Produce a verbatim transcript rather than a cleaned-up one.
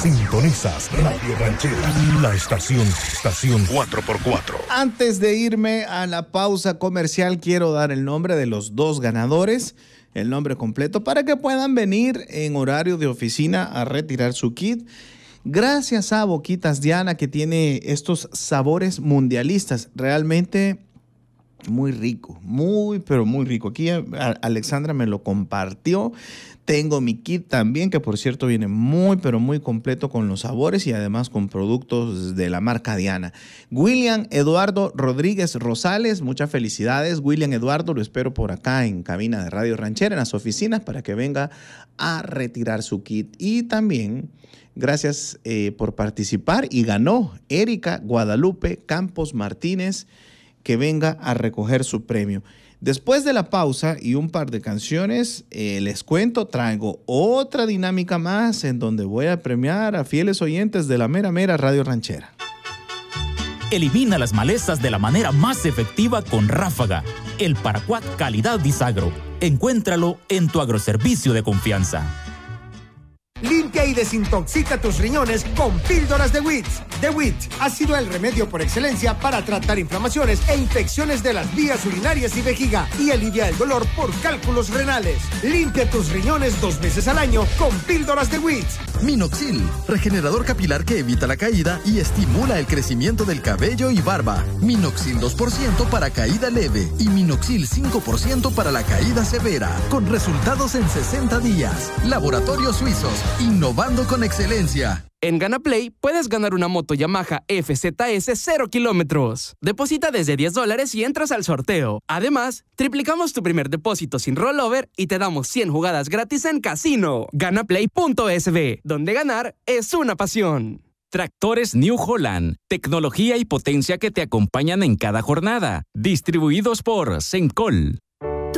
Sintonizas Radio Ranchera, la estación, estación cuatro por cuatro. Antes de irme a la pausa comercial, quiero dar el nombre de los dos ganadores, el nombre completo, para que puedan venir en horario de oficina a retirar su kit. Gracias a Boquitas Diana, que tiene estos sabores mundialistas. Realmente muy rico, muy, pero muy rico. Aquí Alexandra me lo compartió. Tengo mi kit también, que por cierto viene muy, pero muy completo con los sabores y además con productos de la marca Diana. William Eduardo Rodríguez Rosales, muchas felicidades. William Eduardo, lo espero por acá en cabina de Radio Ranchera, en las oficinas, para que venga a retirar su kit. Y también gracias eh, por participar, y ganó Erika Guadalupe Campos Martínez, que venga a recoger su premio. Después de la pausa y un par de canciones, eh, les cuento, traigo otra dinámica más en donde voy a premiar a fieles oyentes de la mera mera Radio Ranchera. Elimina las malezas de la manera más efectiva con Ráfaga, el paraquat calidad Disagro. Encuéntralo en tu agroservicio de confianza. Limpia y desintoxica tus riñones con píldoras de W I T. The W I T ha sido el remedio por excelencia para tratar inflamaciones e infecciones de las vías urinarias y vejiga y alivia el dolor por cálculos renales. Limpia tus riñones dos veces al año con píldoras de W I T. Minoxil, regenerador capilar que evita la caída y estimula el crecimiento del cabello y barba. Minoxil dos por ciento para caída leve y Minoxil cinco por ciento para la caída severa, con resultados en sesenta días. Laboratorios Suizos, innovando con excelencia. En GanaPlay puedes ganar una moto Yamaha F Z S cero kilómetros. Deposita desde diez dólares y entras al sorteo. Además, triplicamos tu primer depósito sin rollover y te damos cien jugadas gratis en casino. Ganaplay punto es be, donde ganar es una pasión. Tractores New Holland, tecnología y potencia que te acompañan en cada jornada. Distribuidos por Sencol.